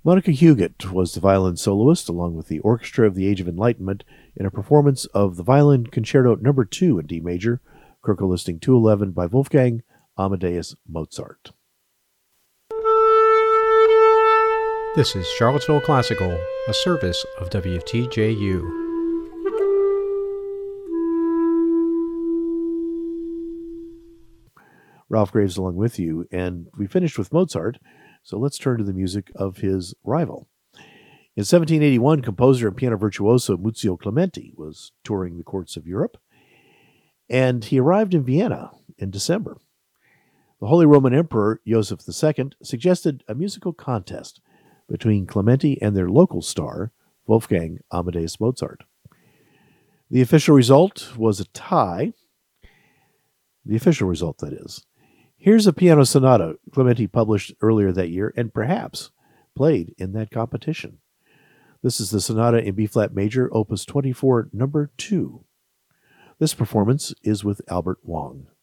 Monica Huguet was the violin soloist, along with the Orchestra of the Age of Enlightenment, in a performance of the Violin Concerto No. 2 in D major, Köchel Listing 211 by Wolfgang Amadeus Mozart. This is Charlottesville Classical, a service of WTJU. Ralph Graves along with you, and we finished with Mozart, so let's turn to the music of his rival. In 1781, composer and piano virtuoso Muzio Clementi was touring the courts of Europe, and he arrived in Vienna in December. The Holy Roman Emperor Joseph II suggested a musical contest between Clementi and their local star, Wolfgang Amadeus Mozart. The official result was a tie. The official result, that is. Here's a piano sonata Clementi published earlier that year and perhaps played in that competition. This is the Sonata in B-flat major, opus 24, number 2. This performance is with Albert Wong.